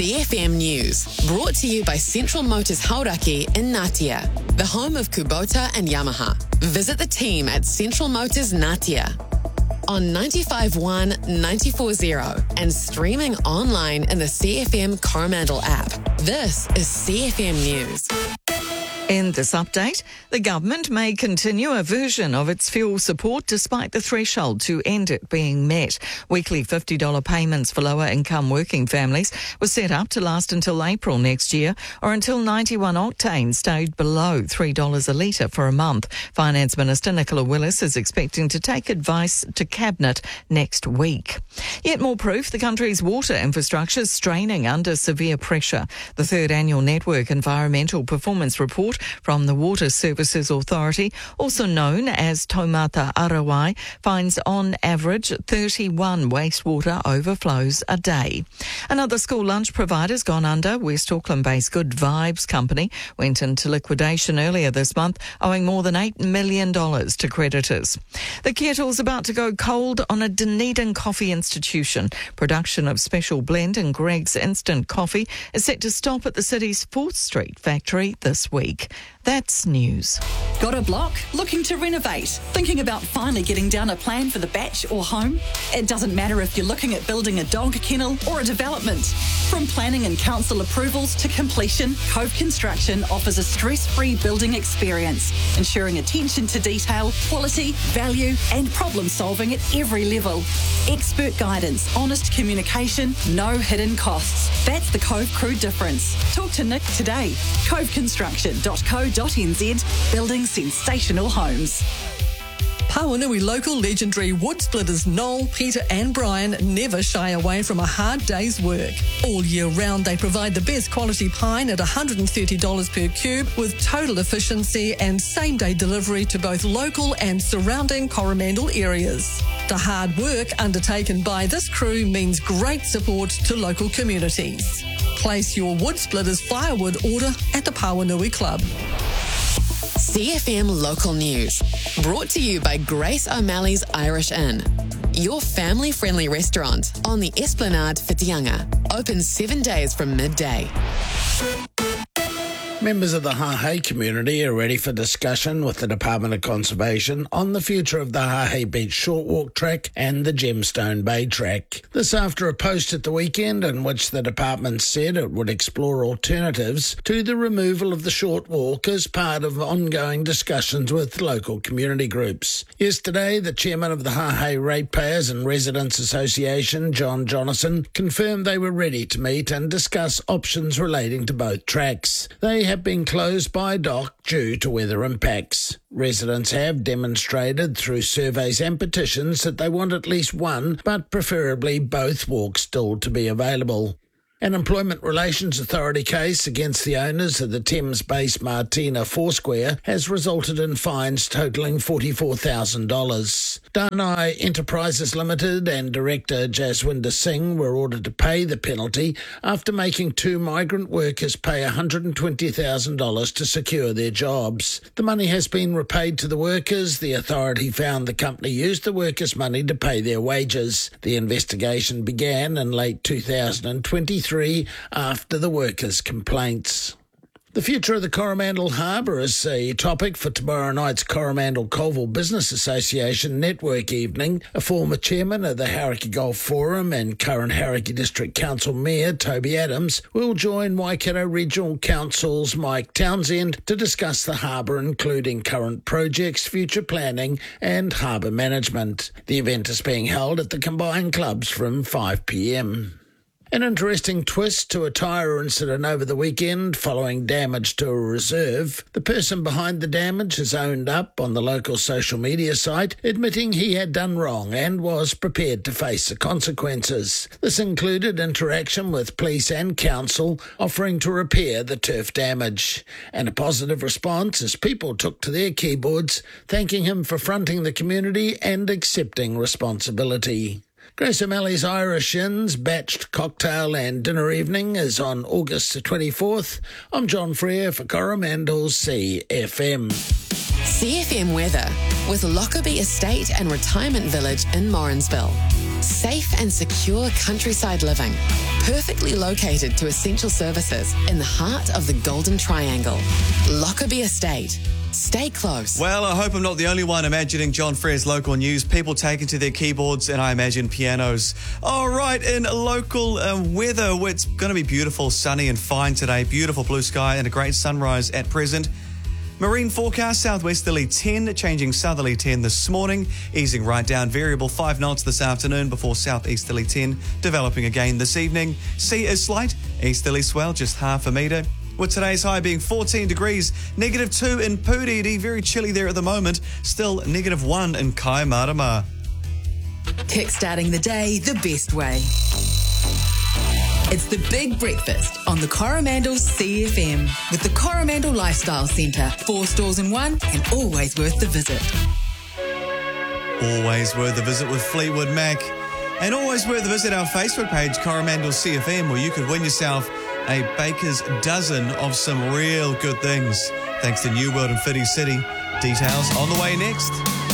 CFM News, brought to you by Central Motors Hauraki in Ngatea, the home of Kubota and Yamaha. Visit the team at Central Motors Ngatea on 95.1, 94.0 and streaming online in the CFM Coromandel app. This is CFM News. In this update, the government may continue a version of its fuel support despite the threshold to end it being met. Weekly $50 payments for lower-income working families were set up to last until April next year or until 91 octane stayed below $3 a litre for a month. Finance Minister Nicola Willis is expecting to take advice to Cabinet next week. Yet more proof the country's water infrastructure is straining under severe pressure. The third annual Network Environmental Performance Report from the Water Services Authority, also known as Taumata Arawai, finds on average 31 wastewater overflows a day. Another school lunch provider's gone under. West Auckland-based Good Vibes Company went into liquidation earlier this month, owing more than $8 million to creditors. The kettle's about to go cold on a Dunedin coffee institution. Production of Special Blend and Greg's Instant Coffee is set to stop at the city's 4th Street factory this week. That's news. Got a block? Looking to renovate? Thinking about finally getting down a plan for the batch or home? It doesn't matter if you're looking at building a dog kennel or a development. From planning and council approvals to completion, Cove Construction offers a stress-free building experience, ensuring attention to detail, quality, value and problem solving at every level. Expert guidance, honest communication, no hidden costs. That's the Cove Crew difference. Talk to Nick today. coveconstruction.co.nz, building sensational homes. Pawanui local legendary wood splitters Noel, Peter and Brian never shy away from a hard day's work. All year round they provide the best quality pine at $130 per cube with total efficiency and same-day delivery to both local and surrounding Coromandel areas. The hard work undertaken by this crew means great support to local communities. Place your wood splitters firewood order at the Pawanui Club. CFM Local News, brought to you by Grace O'Malley's Irish Inn, your family-friendly restaurant on the Esplanade Whitianga, open 7 days from midday. Members of the Hahei community are ready for discussion with the Department of Conservation on the future of the Hahei Beach Short Walk Track and the Gemstone Bay Track. This after a post at the weekend in which the department said it would explore alternatives to the removal of the short walk as part of ongoing discussions with local community groups. Yesterday, the chairman of the Hahei Ratepayers and Residents Association, John Jonathan, confirmed they were ready to meet and discuss options relating to both tracks. They have been closed by DOC due to weather impacts. Residents have demonstrated through surveys and petitions that they want at least one, but preferably both walks still to be available. An Employment Relations Authority case against the owners of the Thames-based Martina Foursquare has resulted in fines totalling $44,000. Danai Enterprises Limited and director Jaswinder Singh were ordered to pay the penalty after making 2 migrant workers pay $120,000 to secure their jobs. The money has been repaid to the workers. The authority found the company used the workers' money to pay their wages. The investigation began in late 2023 after the workers' complaints. The future of the Coromandel Harbour is a topic for tomorrow night's Coromandel Colville Business Association Network evening. A former chairman of the Hauraki Golf Forum and current Hauraki District Council Mayor Toby Adams will join Waikato Regional Council's Mike Townsend to discuss the harbour, including current projects, future planning and harbour management. The event is being held at the combined clubs from 5 p.m. An interesting twist to a tyre incident over the weekend following damage to a reserve. The person behind the damage has owned up on the local social media site, admitting he had done wrong and was prepared to face the consequences. This included interaction with police and council offering to repair the turf damage, and a positive response as people took to their keyboards, thanking him for fronting the community and accepting responsibility. Grace O'Malley's Irish Inn's batched cocktail and dinner evening is on August the 24th. I'm John Freer for Coromandel's CFM. CFM weather with Lockerbie Estate and Retirement Village in Morrinsville. Safe and secure countryside living. perfectly located to essential services in the heart of the Golden Triangle. Lockerbie Estate. Stay close. Well, I hope I'm not the only one imagining John Frere's local news, people taking to their keyboards, and I imagine pianos. All right, in local weather, it's going to be beautiful, sunny and fine today. Beautiful blue sky and a great sunrise at present. Marine forecast, southwesterly 10, changing southerly 10 this morning, easing right down, variable 5 knots this afternoon before southeasterly 10, developing again this evening. Sea is slight, easterly swell just half a metre. With today's high being 14 degrees, -2 in Puriri, very chilly there at the moment, still -1 in Kaimarama. Kickstarting the day the best way. It's the Big Breakfast on the Coromandel CFM with the Coromandel Lifestyle Centre. 4 stores in one and always worth the visit. Always worth the visit with Fleetwood Mac. And always worth the visit our Facebook page, Coromandel CFM, where you could win yourself a baker's dozen of some real good things. Thanks to New World and Whiti City. Details on the way next.